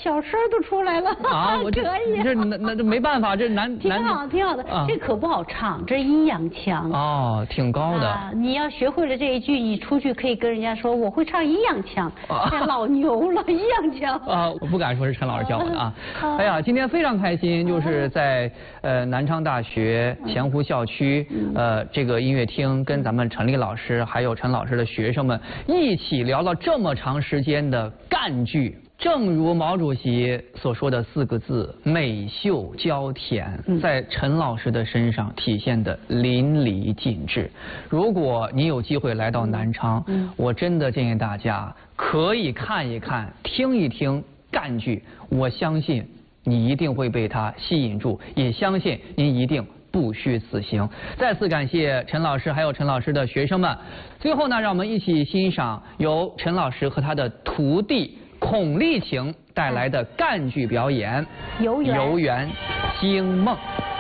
小声都出来了。 啊，我可以。 这那没办法，这难。 挺好，挺好的。这可不好唱，这阴阳腔。 哦，挺高的。 你要学会了这一句，你出去可以跟人家说我会唱阴阳腔，这老牛了，阴阳腔。 我不敢说是陈老师教我的啊。哎呀，今天非常开心，就是在南昌大学咸湖校区这个音乐厅，跟咱们陈丽老师还有陈老师的学生们一起聊了这么长时间的赣剧。正如毛主席所说的4个字“美秀娇甜”，在陈老师的身上体现的淋漓尽致。如果你有机会来到南昌，我真的建议大家可以看一看、听一听赣剧，我相信你一定会被它吸引住，也相信您一定不虚此行。再次感谢陈老师还有陈老师的学生们。最后呢，让我们一起欣赏由陈老师和他的徒弟孔丽晴带来的赣剧表演《游园惊梦》。